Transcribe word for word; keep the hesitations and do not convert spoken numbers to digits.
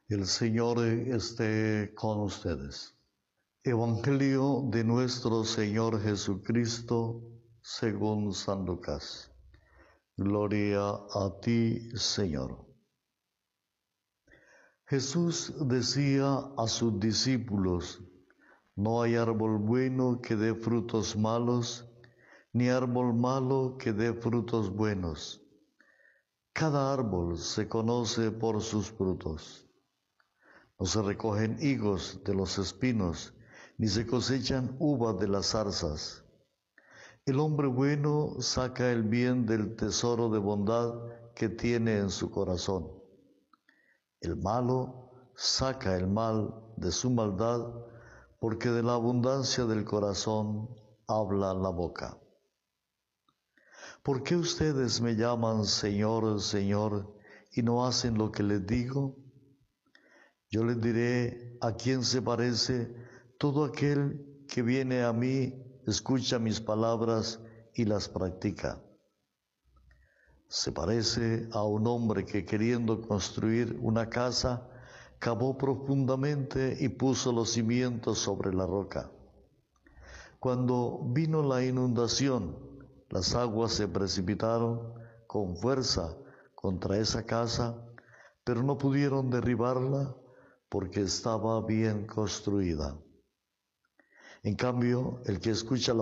El Señor esté con ustedes. Evangelio de nuestro Señor Jesucristo según San Lucas. Gloria a ti, Señor. Jesús decía a sus discípulos: no hay árbol bueno que dé frutos malos, ni árbol malo que dé frutos buenos. Cada árbol se conoce por sus frutos. No se recogen higos de los espinos, ni se cosechan uvas de las zarzas. El hombre bueno saca el bien del tesoro de bondad que tiene en su corazón. El malo saca el mal de su maldad, porque de la abundancia del corazón habla la boca. ¿Por qué ustedes me llaman Señor, Señor, y no hacen lo que les digo? Yo les diré a quién se parece todo aquel que viene a mí, escucha mis palabras y las practica. Se parece a un hombre que, queriendo construir una casa, cavó profundamente y puso los cimientos sobre la roca. Cuando vino la inundación, las aguas se precipitaron con fuerza contra esa casa, pero no pudieron derribarla porque estaba bien construida. En cambio, el que escucha la